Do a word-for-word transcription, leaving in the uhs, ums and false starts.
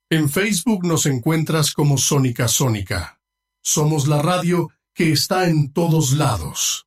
En Facebook nos encuentras como Sónica Sónica. Somos la radio que está en todos lados.